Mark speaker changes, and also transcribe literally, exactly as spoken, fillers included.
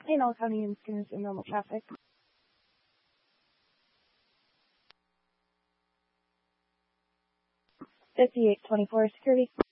Speaker 1: in all County and Skinners in normal traffic. fifty-eight twenty-four security.